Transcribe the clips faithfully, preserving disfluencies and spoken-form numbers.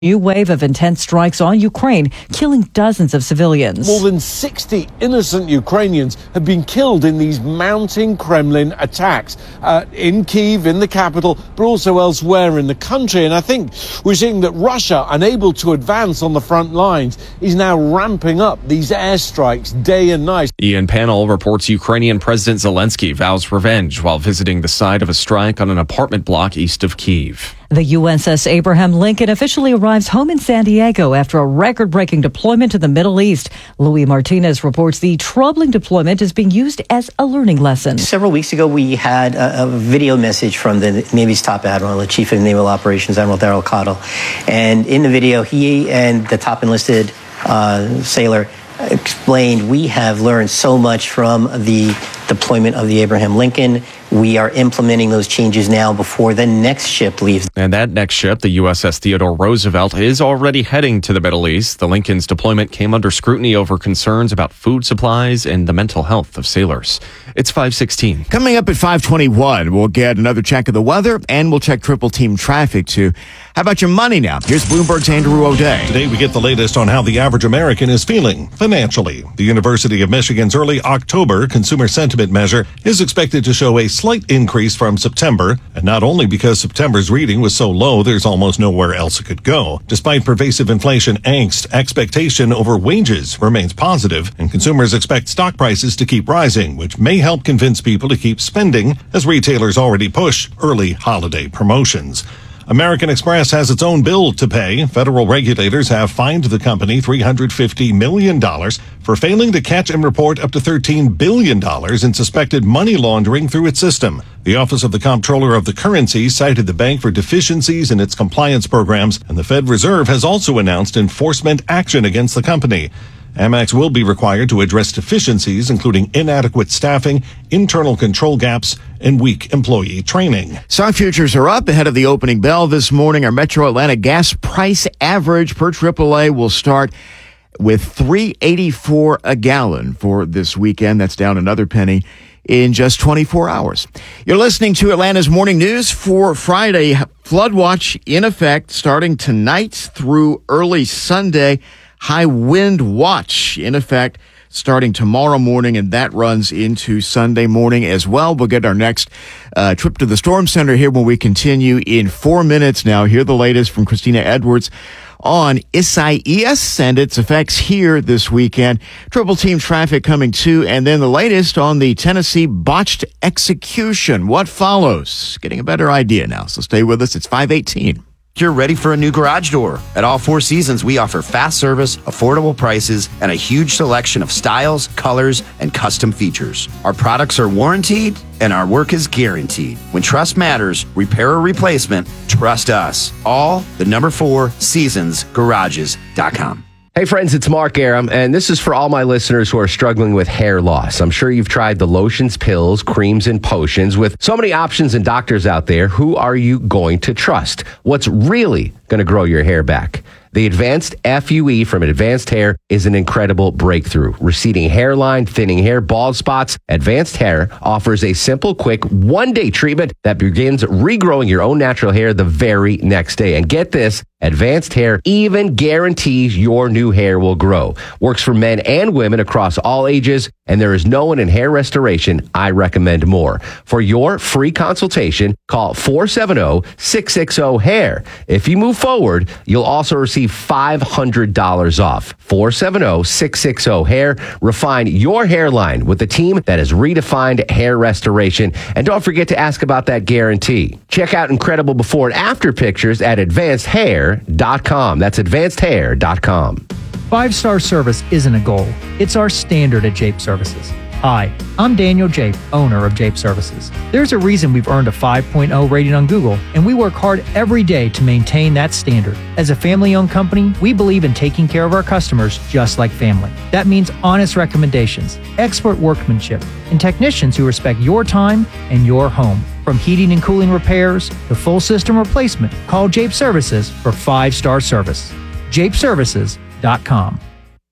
New wave of intense strikes on Ukraine, killing dozens of civilians. More than sixty innocent Ukrainians have been killed in these mounting Kremlin attacks uh, in Kyiv, in the capital, but also elsewhere in the country. And I think we're seeing that Russia, unable to advance on the front lines, is now ramping up these airstrikes day and night. Ian Panel reports Ukrainian President Zelensky vows revenge while visiting the site of a strike on an apartment block east of Kyiv. The U S S Abraham Lincoln officially arrives home in San Diego after a record-breaking deployment to the Middle East. Louis Martinez reports the troubling deployment is being used as a learning lesson. Several weeks ago, we had a, a video message from the Navy's top admiral, the Chief of Naval Operations, Admiral Darrell Cottle. And in the video, he and the top enlisted uh, sailor explained, we have learned so much from the deployment of the Abraham Lincoln. We are implementing those changes now before the next ship leaves. And that next ship, the U S S Theodore Roosevelt, is already heading to the Middle East. The Lincoln's deployment came under scrutiny over concerns about food supplies and the mental health of sailors. It's five sixteen. Coming up at five twenty-one, we'll get another check of the weather, and we'll check triple team traffic, too. How about your money now? Here's Bloomberg's Andrew O'Day. Today, we get the latest on how the average American is feeling financially. The University of Michigan's early October consumer sentiment measure is expected to show a slight increase from September, and not only because September's reading was so low, there's almost nowhere else it could go. Despite pervasive inflation angst, expectation over wages remains positive, and consumers expect stock prices to keep rising, which may help convince people to keep spending as retailers already push early holiday promotions. American Express has its own bill to pay. Federal regulators have fined the company three hundred fifty million dollars for failing to catch and report up to thirteen billion dollars in suspected money laundering through its system. The Office of the Comptroller of the Currency cited the bank for deficiencies in its compliance programs, and the Fed Reserve has also announced enforcement action against the company. Amex will be required to address deficiencies, including inadequate staffing, internal control gaps, and weak employee training. Stock futures are up ahead of the opening bell this morning. Our Metro Atlanta gas price average per triple A will start with three eighty-four a gallon for this weekend. That's down another penny in just twenty-four hours. You're listening to Atlanta's Morning News for Friday. Flood watch in effect starting tonight through early Sunday. High wind watch in effect starting tomorrow morning, and that runs into Sunday morning as well. We'll get our next uh, trip to the Storm Center here when we continue in four minutes now. Hear the latest from Christina Edwards on Isaias and its effects here this weekend. Triple team traffic coming too, and then the latest on the Tennessee botched execution. What follows? Getting a better idea now, so stay with us. It's five eighteen. You're ready for a new garage door. At All Four Seasons, we offer fast service, affordable prices, and a huge selection of styles, colors, and custom features. Our products are warranted, and our work is guaranteed. When trust matters, repair or replacement, trust us. All the number four seasons garages dot com. Hey friends, it's Mark Aram, and this is for all my listeners who are struggling with hair loss. I'm sure you've tried the lotions, pills, creams, and potions. With so many options and doctors out there, who are you going to trust? What's really going to grow your hair back? The Advanced F U E from Advanced Hair is an incredible breakthrough. Receding hairline, thinning hair, bald spots. Advanced Hair offers a simple, quick, one-day treatment that begins regrowing your own natural hair the very next day. And get this, Advanced Hair even guarantees your new hair will grow. Works for men and women across all ages, and there is no one in hair restoration I recommend more. For your free consultation, call four seven zero, six six zero, hair. If you move forward, you'll also receive five hundred dollars off. four seven zero, six six zero, hair. Refine your hairline with a team that has redefined hair restoration. And don't forget to ask about that guarantee. Check out incredible before and after pictures at advanced hair dot com. That's advanced hair dot com. Five-star service isn't a goal. It's our standard at Jape Services. Hi, I'm Daniel Jape, owner of Jape Services. There's a reason we've earned a five point oh rating on Google, and we work hard every day to maintain that standard. As a family-owned company, we believe in taking care of our customers just like family. That means honest recommendations, expert workmanship, and technicians who respect your time and your home. From heating and cooling repairs to full system replacement, call Jape Services for five-star service. Jape Services dot com.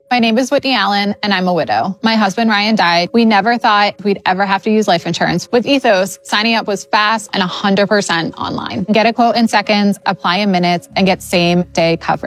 My name is Whitney Allen, and I'm a widow. My husband, Ryan, died. We never thought we'd ever have to use life insurance. With Ethos, signing up was fast and one hundred percent online. Get a quote in seconds, apply in minutes, and get same-day coverage.